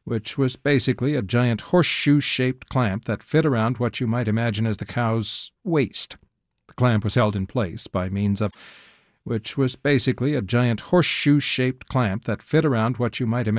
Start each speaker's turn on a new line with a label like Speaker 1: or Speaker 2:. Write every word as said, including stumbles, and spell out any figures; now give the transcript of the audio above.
Speaker 1: which was basically a giant horseshoe-shaped clamp that fit around what you might imagine as the cow's waist. The clamp was held in place by means of which was basically a giant horseshoe-shaped clamp that fit around what you might imagine